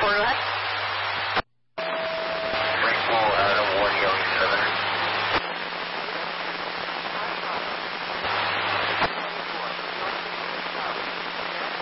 4, go ahead. Free full Adam 1 Young 7.